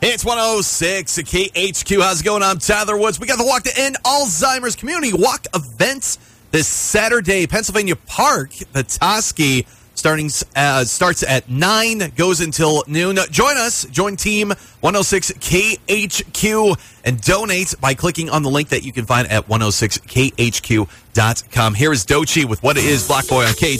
It's 106 KHQ. How's it going? I'm Tyler Woods. We got the Walk to End Alzheimer's Community Walk event this Saturday, Pennsylvania Park. Petoskey starts at 9, goes until noon. Join us. Join Team 106 KHQ and donate by clicking on the link that you can find at 106khq.com. Here is Doechii with What It Is, Block Boy on KHQ.